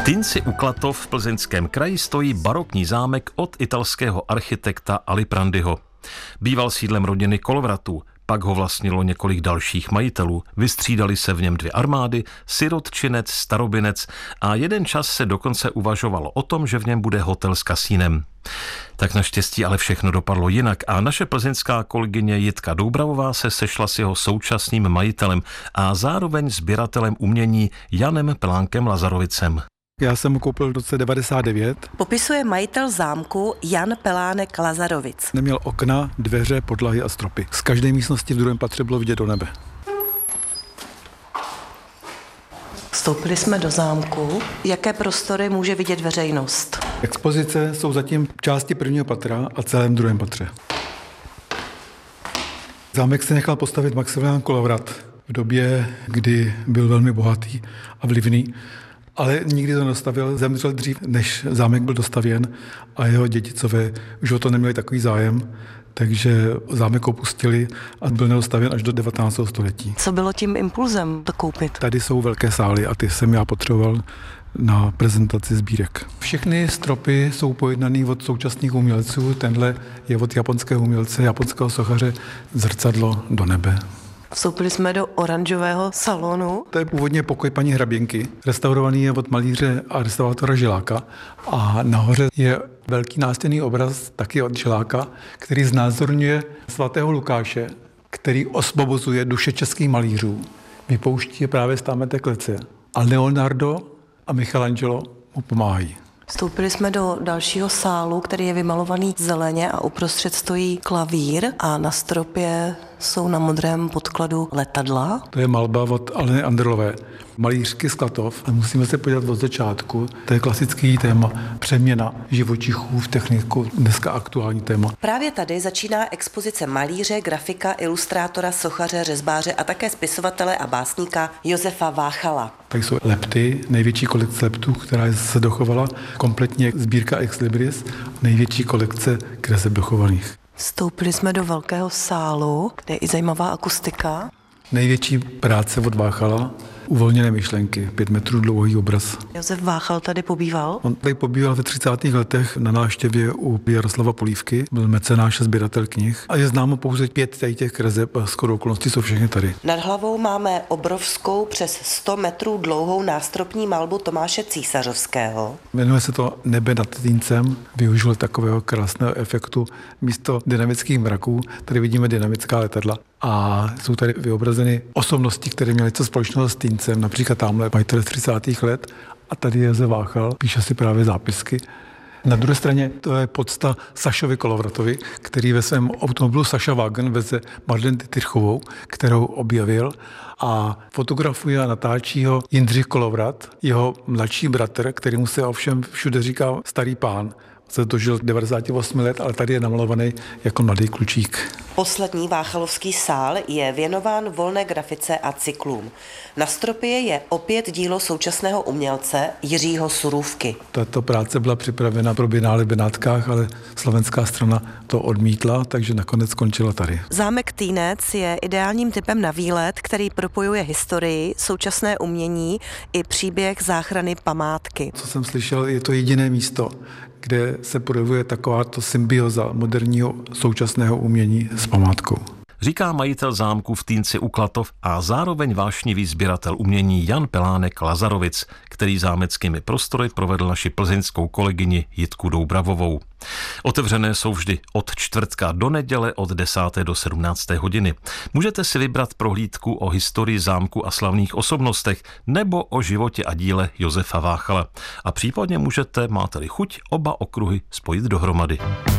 Týnci u Klatov v Plzeňském kraji stojí barokní zámek od italského architekta Aliprandiho. Býval sídlem rodiny Kolovratů, pak ho vlastnilo několik dalších majitelů. Vystřídali se v něm dvě armády, sirotčinec, starobinec a jeden čas se dokonce uvažovalo o tom, že v něm bude hotel s kasínem. Tak naštěstí ale všechno dopadlo jinak a naše plzeňská kolegyně Jitka Doubravová se sešla s jeho současným majitelem a zároveň sběratelem umění Janem Pelánkem Lazarovicem. Já jsem ho koupil v roce 99. Popisuje majitel zámku Jan Pelánek Lazarovic. Neměl okna, dveře, podlahy a stropy. Z každé místnosti v druhém patře bylo vidět do nebe. Vstoupili jsme do zámku. Jaké prostory může vidět veřejnost? Expozice jsou zatím v části prvního patra a celém druhém patře. Zámek se nechal postavit Maximilián Kolovrat v době, kdy byl velmi bohatý a vlivný. Ale nikdy to nedostavil, zemřel dřív, než zámek byl dostavěn a jeho dědicové už o to neměli takový zájem, takže zámek opustili a byl nedostavěn až do 19. století. Co bylo tím impulzem to koupit? Tady jsou velké sály a ty jsem já potřeboval na prezentaci sbírek. Všechny stropy jsou pojednaný od současných umělců, tenhle je od japonského umělce, japonského sochaře Zrcadlo do nebe. Vstoupili jsme do oranžového salonu. To je původně pokoj paní hraběnky. Restaurovaný je od malíře a restauratora Žiláka. A nahoře je velký nástěnný obraz taky od Žiláka, který znázorňuje svatého Lukáše, který osvobozuje duše českých malířů. Vypouští je právě z támete klece. A Leonardo a Michelangelo mu pomáhají. Vstoupili jsme do dalšího sálu, který je vymalovaný zeleně a uprostřed stojí klavír a na stropě jsou na modrém podkladu letadla. To je malba od Aleny Anderlové, malířky z Klatov. Musíme se podívat od začátku. To je klasický téma přeměna živočichů v techniku, dneska aktuální téma. Právě tady začíná expozice malíře, grafika, ilustrátora, sochaře, řezbáře a také spisovatele a básníka Josefa Váchala. Tak jsou lepty, největší kolekce leptů, která se dochovala, kompletně sbírka Ex Libris, největší kolekce kreseb dochovaných. Vstoupili jsme do velkého sálu, kde je i zajímavá akustika. Největší práce od Váchala, Uvolněné myšlenky, 5 metrů dlouhý obraz. Josef Váchal tady pobýval? On tady pobýval ve 30. letech na návštěvě u Jaroslava Polívky, byl mecenáš a sběratel knih a je známo pouze 5 těch kreseb a shodou okolností jsou všechny tady. Nad hlavou máme obrovskou přes 100 metrů dlouhou nástropní malbu Tomáše Císařovského. Jmenuje se to Nebe nad Týncem, využil takového krásného efektu. Místo dynamických mraků tady vidíme dynamická letadla. A jsou tady vyobrazeny osobnosti, které měly co společného s Týncem, například tamhle majitel 30. let a tady je Josef Váchal, píše si právě zápisky. Na druhé straně to je pocta Sašovi Kolovratovi, který ve svém automobilu Saša Wagen veze Marlenu Dietrichovou, kterou objevil a fotografuje a natáčí ho Jindřich Kolovrat, jeho mladší bratr, kterýmu se ovšem všude říká starý pán. Se dožil 98 let, ale tady je namalovaný jako mladý klučík. Poslední Váchalovský sál je věnován volné grafice a cyklům. Na stropě je opět dílo současného umělce Jiřího Surůvky. Tato práce byla připravena pro Biennále v Benátkách, ale slovenská strana to odmítla, takže nakonec skončila tady. Zámek Týnec je ideálním typem na výlet, který propojuje historii, současné umění i příběh záchrany památky. Co jsem slyšel, je to jediné místo, kde se projevuje takováto symbioza moderního současného umění s památkou. Říká majitel zámku v Týnci u Klatov a zároveň vášnivý sběratel umění Jan Pelánek Lazarovic, který zámeckými prostory provedl naši plzeňskou kolegyni Jitku Doubravovou. Otevřené jsou vždy od čtvrtka do neděle od 10. do 17. hodiny. Můžete si vybrat prohlídku o historii zámku a slavných osobnostech nebo o životě a díle Josefa Váchala. A případně můžete, máte-li chuť, oba okruhy spojit dohromady.